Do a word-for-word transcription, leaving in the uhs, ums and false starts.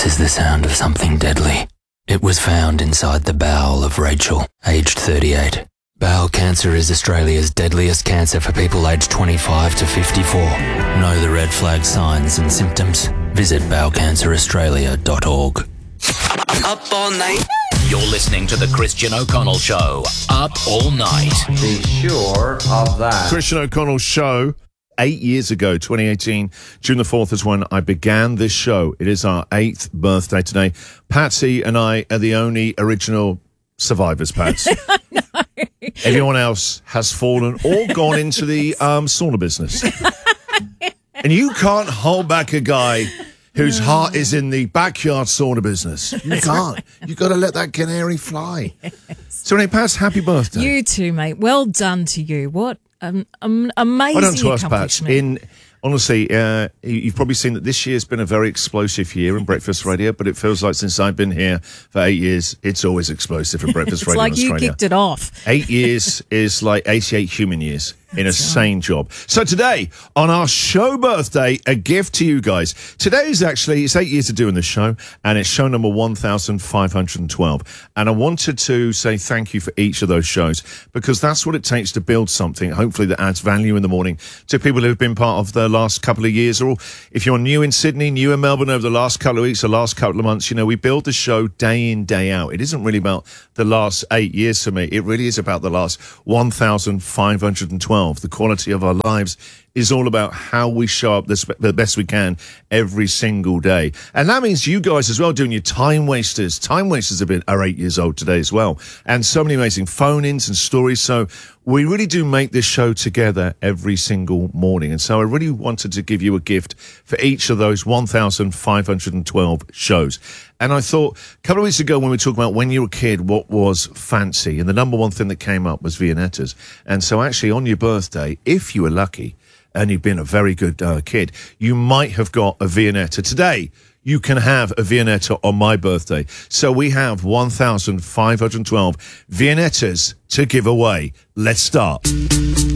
This is the sound of something deadly. It was found inside the bowel of Rachel, aged thirty-eight. Bowel cancer is Australia's deadliest cancer for people aged twenty-five to fifty-four. Know the red flag signs and symptoms? Visit bowel cancer australia dot org. Up all night. You're listening to the Christian O'Connell Show. Up all night. Be sure of that. Christian O'Connell Show. Eight years ago, twenty eighteen, June the fourth is when I began this show. It is our eighth birthday today. Patsy and I are the only original survivors, Pats. No. Everyone else has fallen or gone into the um, sauna business. And you can't hold back a guy whose no. heart is in the backyard sauna business. You can't. You've got to let that canary fly. Yes. So, anyway, Pats, happy birthday. You too, mate. Well done to you. What an um, amazing well done to us, accomplishment. Pats. In Honestly, uh, you've probably seen that this year's been a very explosive year in Breakfast Radio, but it feels like since I've been here for eight years, it's always explosive in Breakfast it's Radio like in Australia. You kicked it off. Eight years is like eighty-eight human years in a sane job. So today, on our show birthday, a gift to you guys. Today is actually, it's eight years of doing this show, and it's show number one thousand five hundred twelve. And I wanted to say thank you for each of those shows, because that's what it takes to build something, hopefully, that adds value in the morning to people who have been part of the last couple of years, or if you're new in Sydney, new in Melbourne over the last couple of weeks, the last couple of months, you know, we build the show day in, day out. It isn't really about the last eight years for me. It really is about the last one thousand five hundred twelve. The quality of our lives is all about how we show up the, the best we can every single day. And that means you guys as well doing your time wasters. Time wasters have been, are eight years old today as well. And so many amazing phone-ins and stories. So we really do make this show together every single morning. And so I really wanted to give you a gift for each of those one thousand five hundred twelve shows. And I thought a couple of weeks ago when we were talking about when you were a kid, what was fancy? And the number one thing that came up was Viennettas. And so actually on your birthday, if you were lucky, and you've been a very good uh, kid, you might have got a Viennetta. Today, you can have a Viennetta on my birthday. So we have one thousand five hundred twelve Viennettas to give away. Let's start.